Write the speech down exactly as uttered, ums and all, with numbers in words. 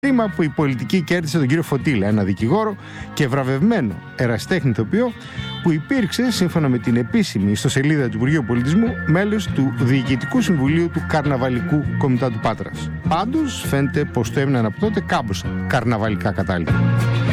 Κρίμα που η πολιτική κέρδισε τον κύριο Φωτήλα, ένα δικηγόρο και βραβευμένο ερασιτέχνη ηθοποιό που υπήρξε, σύμφωνα με την επίσημη ιστοσελίδα του Υπουργείου Πολιτισμού, μέλος του Διοικητικού Συμβουλίου του Καρναβαλικού Κομιτάτου Πάτρας. Πάντως, φαίνεται πως το έμειναν από τότε κάμπος καρναβαλικά κατάλληλα.